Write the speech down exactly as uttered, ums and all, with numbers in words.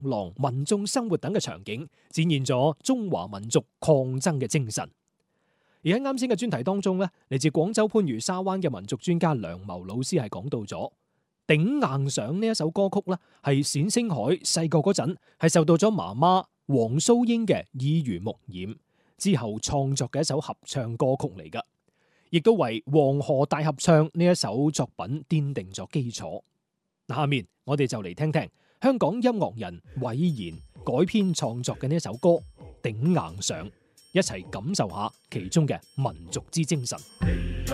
狼、民眾生活等嘅場景，展現咗中華民族抗爭嘅精神。而喺啱先嘅專題當中咧，嚟自廣州番禺沙灣嘅民族專家梁謀老師係講到咗頂硬上呢一首歌曲咧，係冼星海細個嗰陣係受到咗媽媽黃蘇英嘅耳濡目染之後創作嘅一首合唱歌曲嚟噶，亦都為黃河大合唱呢一首作品奠定咗基礎。下面我哋就嚟聽聽香港音樂人韋然改編創作嘅呢一首歌《頂硬上》，一齊感受下其中嘅民族之精神。